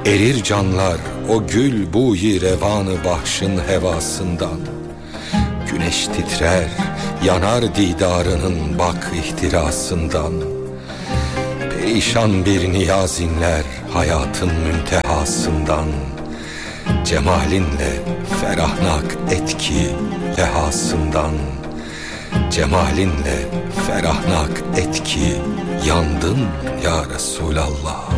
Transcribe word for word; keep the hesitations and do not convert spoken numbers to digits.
Erir canlar o gül buyi revanı bahşın hevasından. Güneş titrer, yanar didarının bak ihtirasından. Perişan bir niyaz inler hayatın müntehasından. Cemalinle ferahnak etki lehasından. Cemalinle ferahnak etki yandın ya Resulallah.